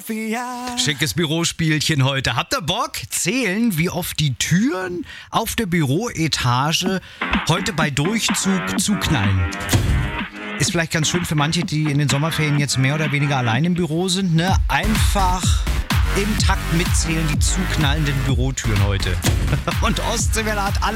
Sophia. Schickes Bürospielchen heute. Habt ihr Bock? Zählen, wie oft die Türen auf der Büroetage heute bei Durchzug zuknallen. Ist vielleicht ganz schön für manche, die in den Sommerferien jetzt mehr oder weniger allein im Büro sind, ne? Einfach im Takt mitzählen die zuknallenden Bürotüren heute. Und Ostseewelle hat alle